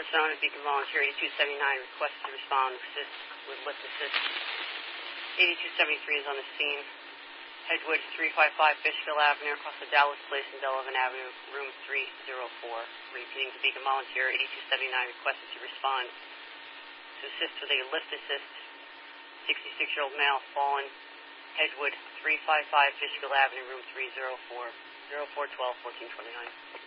personnel at Beacon Volunteer 8279 requested to respond with lift assist. 8273 is on the scene. Hedgewood 355 Fishkill Avenue across the Dallas Place and Delavan Avenue, room 304. Repeating to Beacon Volunteer 8279 requested to respond to assist with a lift assist. 66-year-old male fallen. Hedgewood 355 Fishkill Avenue, room 304. 0412 1429.